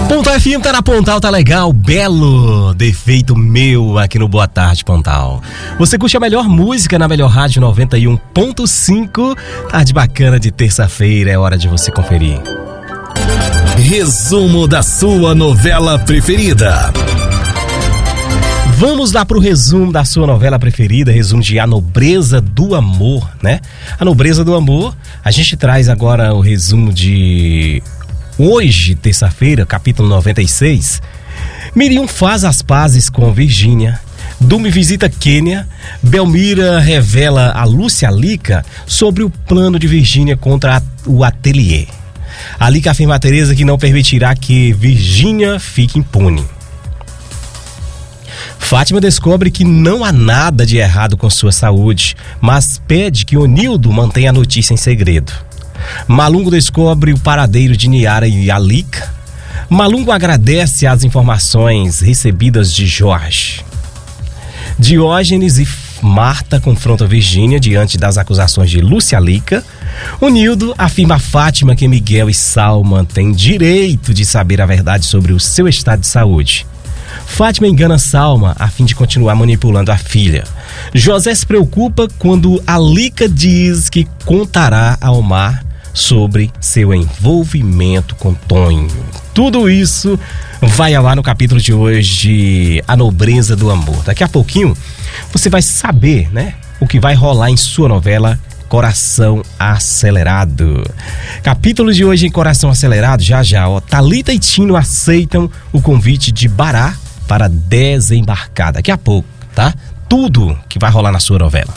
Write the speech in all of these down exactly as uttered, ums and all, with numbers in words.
Pontal F M tá na Pontal, tá legal, belo, defeito meu aqui no Boa Tarde Pontal. Você curte a melhor música na melhor rádio noventa e um ponto cinco. Tarde bacana de terça-feira, é hora de você conferir. Resumo da sua novela preferida. Vamos lá pro resumo da sua novela preferida, resumo de A Nobreza do Amor, né? A Nobreza do Amor, a gente traz agora o resumo de hoje, terça-feira, capítulo noventa e seis. Miriam faz as pazes com Virgínia, Dumi visita Quênia, Belmira revela a Lúcia Lica sobre o plano de Virgínia contra o ateliê. A Lica afirma a Teresa que não permitirá que Virgínia fique impune. Fátima descobre que não há nada de errado com sua saúde, mas pede que Onildo mantenha a notícia em segredo. Malungo descobre o paradeiro de Niara e Alica. Malungo agradece as informações recebidas de Jorge. Diógenes e Marta confrontam Virgínia diante das acusações de Lúcia Lica. Onildo afirma a Fátima que Miguel e Salma têm direito de saber a verdade sobre o seu estado de saúde. Fátima engana Salma a fim de continuar manipulando a filha. José se preocupa quando Alica diz que contará ao Omar sobre seu envolvimento com Tonho. Tudo isso vai ao ar no capítulo de hoje, A Nobreza do Amor. Daqui a pouquinho você vai saber, né, o que vai rolar em sua novela Coração Acelerado. Capítulo de hoje em Coração Acelerado, já já, ó, Thalita e Tino aceitam o convite de Bará para desembarcar. Daqui a pouco, tá? Tudo que vai rolar na sua novela.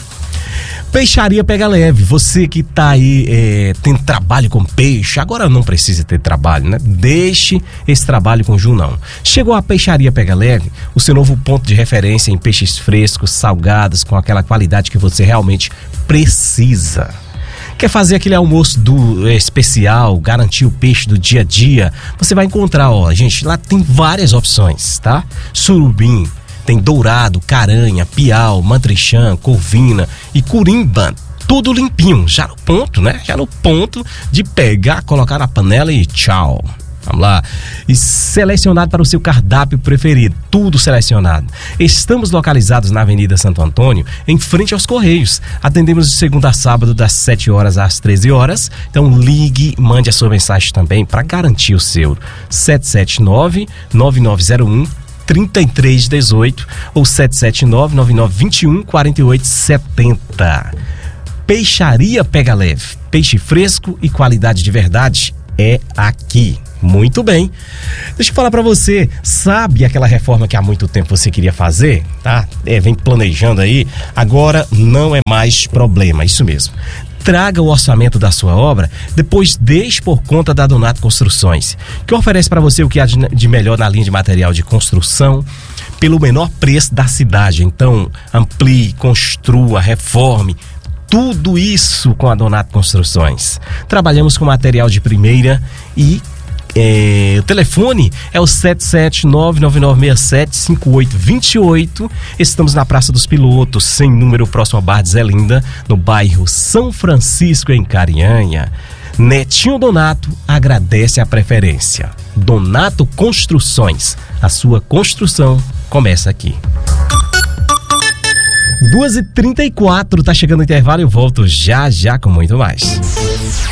Peixaria Pega Leve, você que tá aí é, tem trabalho com peixe, agora não precisa ter trabalho, né? Deixe esse trabalho com o Ju, não. Chegou a Peixaria Pega Leve, o seu novo ponto de referência em peixes frescos, salgados, com aquela qualidade que você realmente precisa. Quer fazer aquele almoço do é, especial, garantir o peixe do dia a dia? Você vai encontrar, ó, gente, lá tem várias opções, tá? Surubim, tem dourado, caranha, piau, mantrixã, corvina e curimba, tudo limpinho, já no ponto, né? Já no ponto de pegar, colocar na panela e tchau. Vamos lá. E selecionado para o seu cardápio preferido, tudo selecionado. Estamos localizados na Avenida Santo Antônio, em frente aos Correios. Atendemos de segunda a sábado, das sete horas às treze horas. Então ligue, mande a sua mensagem também para garantir o seu. sete sete nove, nove nove zero um, três três um oito ou sete sete nove, nove nove dois um, quatro oito sete zero. Peixaria Pega Leve. Peixe fresco e qualidade de verdade é aqui. Muito bem. Deixa eu falar pra você, sabe aquela reforma que há muito tempo você queria fazer, tá? É, vem planejando aí, agora não é mais problema, isso mesmo. Traga o orçamento da sua obra, depois deixe por conta da Donato Construções, que oferece para você o que há de melhor na linha de material de construção, pelo menor preço da cidade. Então, amplie, construa, reforme, tudo isso com a Donato Construções. Trabalhamos com material de primeira e É, o telefone é o sete sete nove, nove nove seis sete, cinco oito dois oito. Estamos na Praça dos Pilotos, sem número, próximo a Bar de Zé Linda, no bairro São Francisco, em Carianha. Netinho Donato agradece a preferência. Donato Construções, a sua construção começa aqui. duas e trinta e quatro, tá chegando o intervalo e eu volto já já com muito mais.